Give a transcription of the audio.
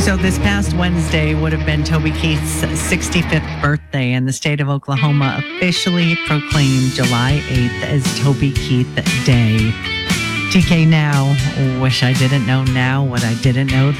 So this past Wednesday would have been Toby Keith's 65th birthday, and the state of Oklahoma officially proclaimed July 8th as Toby Keith Day. TK now, wish I didn't know now what I didn't know